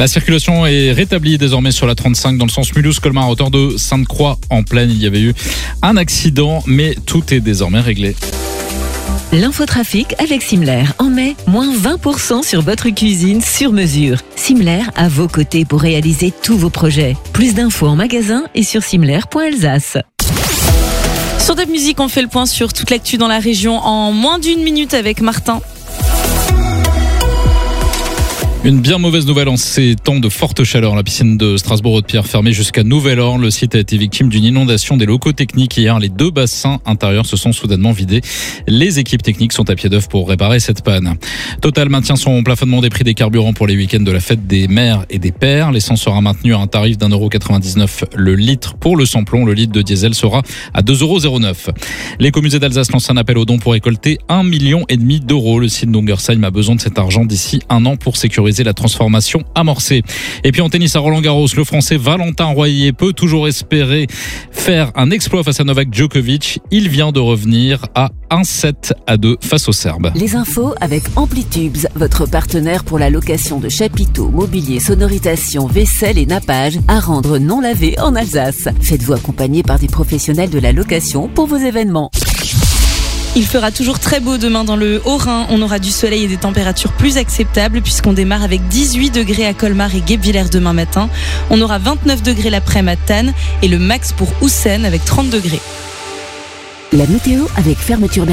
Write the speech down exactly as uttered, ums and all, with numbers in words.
La circulation est rétablie désormais sur la trente-cinq dans le sens Mulhouse-Colmar à hauteur de Sainte-Croix en Plaine. Il y avait eu un accident, mais tout est désormais réglé. L'infotrafic avec Simler. En mai, moins vingt pour cent sur votre cuisine sur mesure. Simler à vos côtés pour réaliser tous vos projets. Plus d'infos en magasin et sur simler point alsace. Sur Top Music, on fait le point sur toute l'actu dans la région en moins d'une minute avec Martin. Une bien mauvaise nouvelle en ces temps de forte chaleur. La piscine de Strasbourg-Haute-Pierre fermée jusqu'à nouvel ordre. Le site a été victime d'une inondation des locaux techniques hier. Les deux bassins intérieurs se sont soudainement vidés. Les équipes techniques sont à pied d'œuvre pour réparer cette panne. Total maintient son plafonnement des prix des carburants pour les week-ends de la fête des mères et des pères. L'essence sera maintenue à un tarif d'un euro quatre-vingt-dix-neuf le litre pour le samplon. Le litre de diesel sera à deux euros zéro neuf. L'écomusée d'Alsace lance un appel aux dons pour récolter un million et demi d'euros. Le site d'Ungersheim a besoin de cet argent d'ici un an pour sécuriser la transformation amorcée. Et puis en tennis à Roland-Garros, le Français Valentin Royer peut toujours espérer faire un exploit face à Novak Djokovic. Il vient de revenir à un sept à deux face aux Serbes. Les infos avec Amplitubes, votre partenaire pour la location de chapiteaux, mobilier, sonorisation, vaisselle et nappage à rendre non lavé en Alsace. Faites-vous accompagner par des professionnels de la location pour vos événements. Il fera toujours très beau demain dans le Haut-Rhin. On aura du soleil et des températures plus acceptables puisqu'on démarre avec dix-huit degrés à Colmar et Guebwiller demain matin. On aura vingt-neuf degrés l'après-midi à Thann et le max pour Houssen avec trente degrés. La météo avec fermeture